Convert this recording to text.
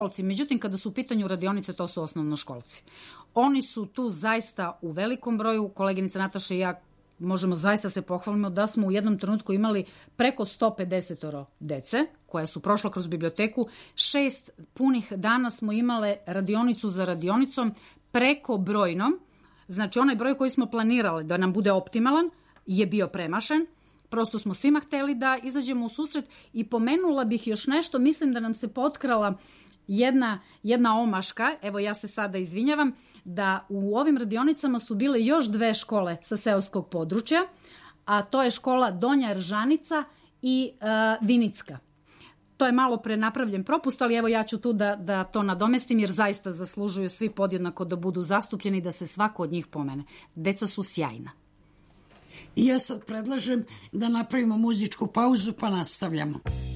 Međutim, kada su u pitanju radionice, to su osnovnoškolci. Oni su tu zaista u velikom broju. Koleginica Nataša i ja možemo zaista se pohvalimo da smo u jednom trenutku imali preko 150 dece koja su prošla kroz biblioteku. 6 punih dana smo imale radionicu za radionicom preko brojnom. Znači, onaj broj koji smo planirali da nam bude optimalan je bio premašen. Prosto smo svima hteli da izađemo u susret i pomenula bih još nešto. Mislim da nam se potkrala jedna omaška, evo ja se sada izvinjavam, da u ovim radionicama su bile još 2 škole sa seoskog područja, a to je škola Donja Ržanica i Vinicka. To je malo pre napravljen propust, ali evo ja ću tu da to nadomestim, jer zaista zaslužuju svi podjednako da budu zastupljeni i da se svako od njih pomene. Deca su sjajna. I ja sad predlažem da napravimo muzičku pauzu pa nastavljamo.